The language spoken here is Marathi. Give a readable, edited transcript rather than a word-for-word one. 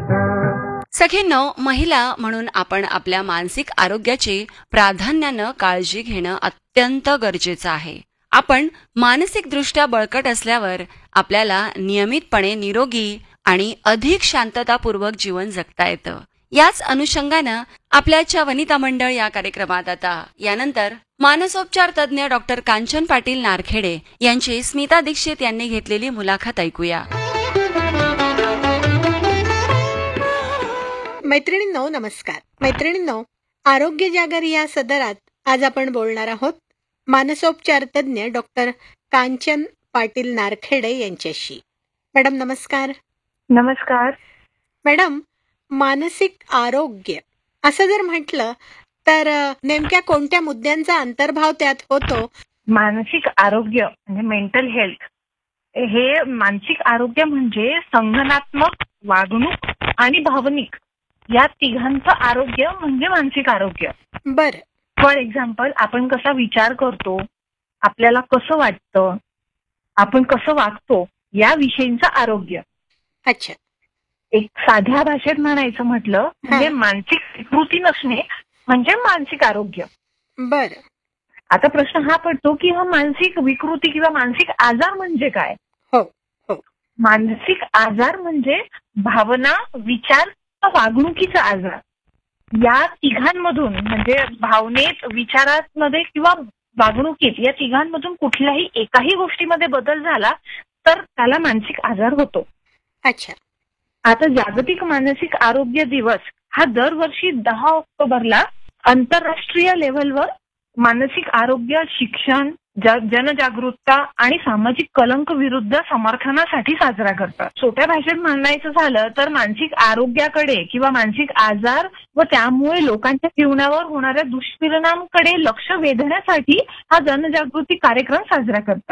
सखींनो, महिला म्हणून आपण आपल्या मानसिक आरोग्याची प्राधान्यानं काळजी घेणं अत्यंत गरजेचं आहे. आपण मानसिकदृष्ट्या बळकट असल्यावर आपल्याला नियमितपणे निरोगी आणि अधिक शांततापूर्वक जीवन जगता येतं. याच अनुषंगानं आपल्याच्या वनिता मंडळ या कार्यक्रमात आता यानंतर मानसोपचार तज्ज्ञ डॉक्टर कांचन पाटील नारखेडे यांची स्मिता दीक्षित यांनी घेतलेली मुलाखत ऐकूया. मैत्रिणींनो, नमस्कार. मैत्रिणींनो, आरोग्य जागर या सदरात आज आपण बोलणार आहोत मानसोपचार तज्ज्ञ डॉक्टर कांचन पाटील नारखेडे यांच्याशी. मॅडम नमस्कार. नमस्कार मॅडम, मानसिक आरोग्य असं जर म्हटलं तर नेमक्या कोणत्या मुद्द्यांचा अंतर्भाव त्यात होतो? मानसिक आरोग्य म्हणजे मेंटल हेल्थ, हे मानसिक आरोग्य म्हणजे संघनात्मक, वागणूक आणि भावनिक या तिघांचं आरोग्य म्हणजे मानसिक आरोग्य. बर. फॉर एक्झाम्पल, आपण कसा विचार करतो, आपल्याला कसं वाटतं, आपण कसं वागतो या विषयींचं आरोग्य. अच्छा. एक साध्या भाषेत म्हणायचं म्हटलं म्हणजे मानसिक विकृती नसणे म्हणजे मानसिक आरोग्य. बर. आता प्रश्न हा पडतो की हा मानसिक विकृती किंवा मानसिक आजार म्हणजे काय? हो हो. मानसिक आजार म्हणजे भावना, विचार, वागणुकीचा आजार. या तिघांमधून म्हणजे भावनेत, विचारांमध्ये किंवा वागणुकीत या तिघांमधून कुठल्याही एकाही गोष्टीमध्ये बदल झाला तर त्याला मानसिक आजार होतो. अच्छा. आता जागतिक मानसिक आरोग्य दिवस हा दरवर्षी 10 ऑक्टोबरला आंतरराष्ट्रीय लेव्हलवर मानसिक आरोग्य, शिक्षण, जनजागरूकता आणि सामाजिक कलंक विरुद्ध समर्थनासाठी साजरा करतात. सोप्या भाषेत म्हणायचं झालं तर मानसिक आरोग्याकडे किंवा मानसिक आजार व त्यामुळे लोकांच्या जीवनावर होणाऱ्या दुष्परिणामांकडे लक्ष वेधण्यासाठी हा जनजागृती कार्यक्रम साजरा करतात.